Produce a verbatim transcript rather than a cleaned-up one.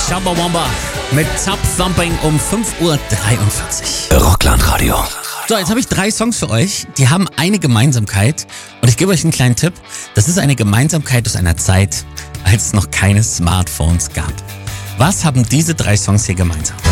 Chumbawamba mit Top Thumping um fünf Uhr dreiundvierzig. Rockland-Radio. So, jetzt habe ich drei Songs für euch, die haben eine Gemeinsamkeit und ich gebe euch einen kleinen Tipp. Das ist eine Gemeinsamkeit aus einer Zeit, als es noch keine Smartphones gab. Was haben diese drei Songs hier gemeinsam?